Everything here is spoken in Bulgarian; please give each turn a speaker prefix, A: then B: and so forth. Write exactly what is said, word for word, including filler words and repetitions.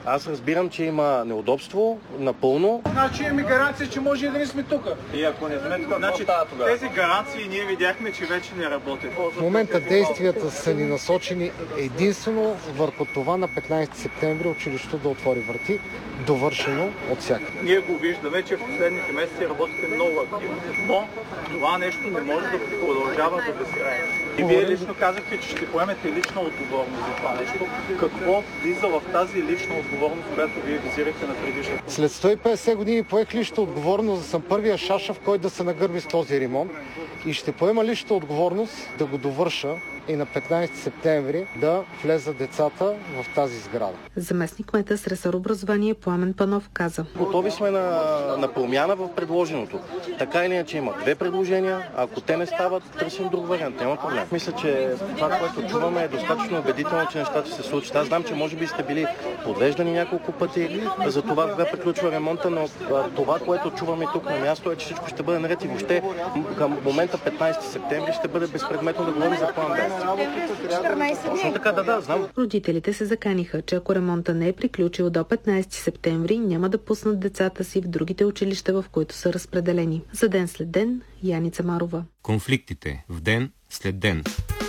A: Аз разбирам, че има неудобство, напълно.
B: Значи имаме гаранция, че може и да не сме тук.
C: И ако не сме тук, значи, тези гаранции ние видяхме, че вече не работят.
D: В момента действията са ни насочени единствено върху това на петнайсети септември училището да отвори врати, довършено от всякъде.
C: Ние го виждаме, че в последните месеци работите много активно, но това нещо не може да продължава до безкрайно. И вие лично казахте, че ще поемете лична отговорност за това нещо. Какво влиза в тази лична отговорност, която вие визирахте на предишната?
D: След сто и петдесет години поех лична отговорност да съм първия шашав, който да се нагърби с този ремонт и ще поема личната отговорност да го довърша и на петнайсети септември да влезат децата в тази сграда.
E: Заместник-кмета с ресор образование Пламен Панов каза:
A: Готови сме на, на промяна в предложеното. Така или иначе има две предложения, ако те не стават, търсим друг вариант, няма проблем. Мисля, че това, което чуваме, е достатъчно убедително, че нещата ще се случат. Аз знам, че може би сте били подвеждани няколко пъти за това, кога приключва ремонта, но това, което чуваме тук на място, е, че всичко ще бъде наред и въобще към момента петнайсети септември ще бъде безпредметно да говорим за план Б. Точно така, да, да, знам.
E: Родителите се заканиха, че ако ремонта не е приключил до петнайсети септември, няма да пуснат децата си в другите училища, в които са разпределени. За ден след ден, Яница Марова.
F: Конфликтите в ден след ден.